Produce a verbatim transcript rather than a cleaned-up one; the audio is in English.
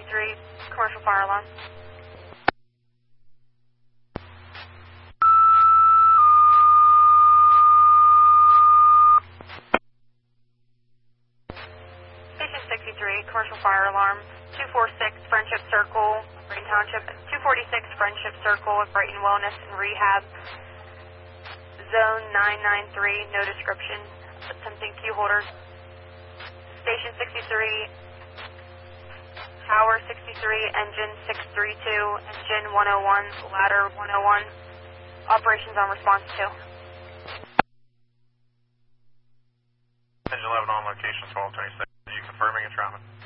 sixty-three, commercial fire alarm. Station sixty-three, commercial fire alarm. two forty-six, Friendship Circle, Brighton Township. two forty-six, Friendship Circle, Brighton Wellness and Rehab. Zone nine nine three, no description. Attempting key holders. Station sixty-three, Tower sixty-three, engine six three two, engine one oh one, ladder one oh one. Operations on response two. Engine eleven on location, twelve twenty-six. Are you confirming a trauma?